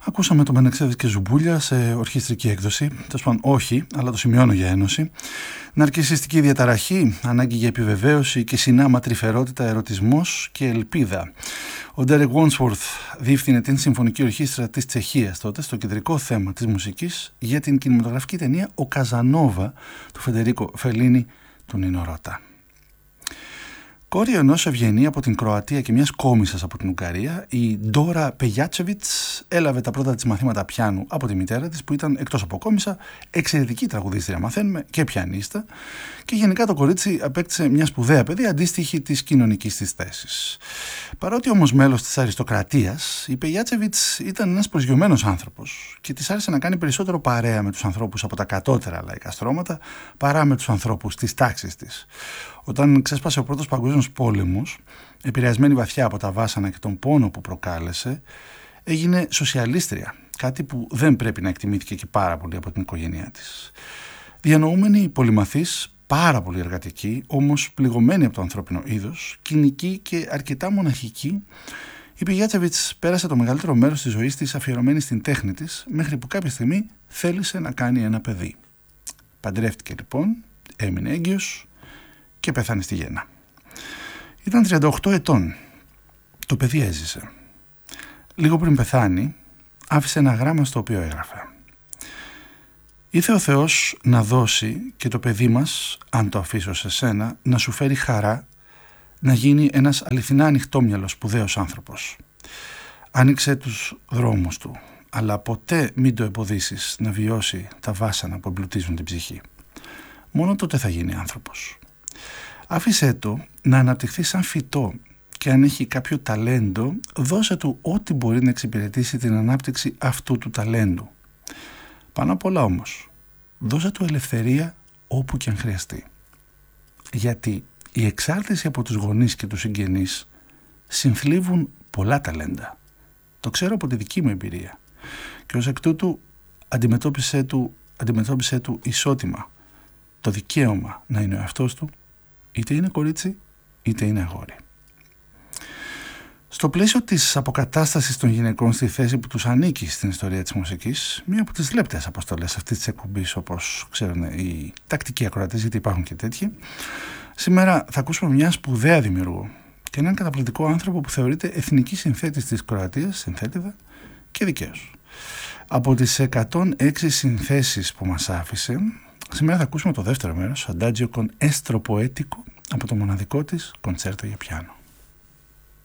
Ακούσαμε το Μενεξέδης και Ζουμπούλια σε ορχιστρική έκδοση, τέλος πάντων όχι, αλλά το σημειώνω για ένωση. Ναρκισσιστική διαταραχή, ανάγκη για επιβεβαίωση και συνάμα τρυφερότητα, ερωτισμός και ελπίδα. Ο Ντέρεκ Βόνσουορθ διεύθυνε την Συμφωνική Ορχήστρα της Τσεχίας τότε στο κεντρικό θέμα της μουσικής για την κινηματογραφική ταινία «Ο Καζανόβα» του Φεντερίκο Φελίνι του Νίνο Ρώτα. Κόρη ενός ευγενή από την Κροατία και μιας κόμισσας από την Ουγγαρία, η Ντόρα Πεγιάτσεβιτς έλαβε τα πρώτα της μαθήματα πιάνου από τη μητέρα της, που ήταν εκτός από κόμισσα, εξαιρετική τραγουδίστρια μαθαίνουμε και πιανίστα, και γενικά το κορίτσι απέκτησε μια σπουδαία παιδεία αντίστοιχη της κοινωνικής της θέσης. Παρότι όμως μέλος της αριστοκρατίας, η Πεγιάτσεβιτς ήταν ένας προσγειωμένος άνθρωπος και της άρεσε να κάνει περισσότερο παρέα με τους ανθρώπους από τα κατώτερα λαϊκά στρώματα παρά με τους ανθρώπους της τάξης της. Όταν ξέσπασε ο πρώτος παγκόσμιος πόλεμος, επηρεασμένη βαθιά από τα βάσανα και τον πόνο που προκάλεσε, έγινε σοσιαλίστρια, κάτι που δεν πρέπει να εκτιμήθηκε και πάρα πολύ από την οικογένειά της. Διανοούμενη, πολυμαθής, πάρα πολύ εργατική, όμως πληγωμένη από το ανθρώπινο είδος, κοινική και αρκετά μοναχική, η Πεγιάτσεβιτς πέρασε το μεγαλύτερο μέρος της ζωής της αφιερωμένη στην τέχνη της, μέχρι που κάποια στιγμή θέλησε να κάνει ένα παιδί. Παντρεύτηκε λοιπόν, έμεινε έγκυος και πέθανε στη γέννα. Ήταν 38 ετών. Το παιδί έζησε. Λίγο πριν πεθάνει, άφησε ένα γράμμα στο οποίο έγραφε: «Ήθε ο Θεός να δώσει και το παιδί μας, αν το αφήσω σε σένα, να σου φέρει χαρά, να γίνει ένας αληθινά ανοιχτόμυαλος σπουδαίος άνθρωπος. Άνοιξε τους δρόμους του, αλλά ποτέ μην το εμποδίσεις να βιώσει τα βάσανα που εμπλουτίζουν την ψυχή. Μόνο τότε θα γίνει άνθρωπος. Άφησέ το να αναπτυχθεί σαν φυτό και αν έχει κάποιο ταλέντο, δώσε του ό,τι μπορεί να εξυπηρετήσει την ανάπτυξη αυτού του ταλέντου. Πάνω απ' όλα όμως, δώσε του ελευθερία όπου και αν χρειαστεί. Γιατί η εξάρτηση από τους γονείς και τους συγγενείς συνθλίβουν πολλά ταλέντα. Το ξέρω από τη δική μου εμπειρία. Και ως εκ τούτου αντιμετώπισε του ισότιμα το δικαίωμα να είναι ο εαυτός του, είτε είναι κορίτσι είτε είναι αγόρι». Στο πλαίσιο της αποκατάστασης των γυναικών στη θέση που τους ανήκει στην ιστορία της μουσικής, μία από τις λεπτές αποστολές αυτής της εκπομπής, όπως ξέρουν οι τακτικοί ακροατές, γιατί υπάρχουν και τέτοιοι, σήμερα θα ακούσουμε μια σπουδαία δημιουργό και έναν καταπληκτικό άνθρωπο που θεωρείται εθνική συνθέτης της Κροατίας, συνθέτηδα, και δικαίως. Από τις 106 συνθέσεις που μας άφησε, σήμερα θα ακούσουμε το δεύτερο μέρος, Adagio con estro poetico, από το μοναδικό της κοντσέρτο για πιάνο.